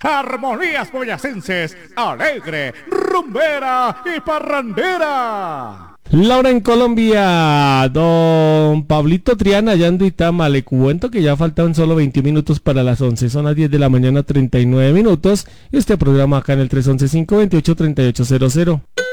Armonías Boyacenses, alegre, rumbera y parrandera. Laura en Colombia, don Pablito Triana, allá en Duitama, le cuento que ya faltan solo 20 minutos para las 11, son las 10 de la mañana 39 minutos, y este programa acá en el 311-528-3800.